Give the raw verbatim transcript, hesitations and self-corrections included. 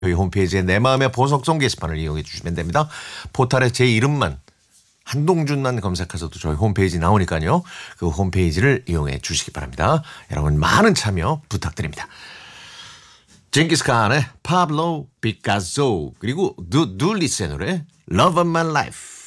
저희 홈페이지에 내 마음의 보석송 게시판을 이용해 주시면 됩니다. 포탈에 제 이름만 한동준만 검색하셔도 저희 홈페이지 나오니까요. 그 홈페이지를 이용해 주시기 바랍니다. 여러분 많은 참여 부탁드립니다. 징기스칸의 파블로 피카소 그리고 두 둘리스의 노래 Love of My Life.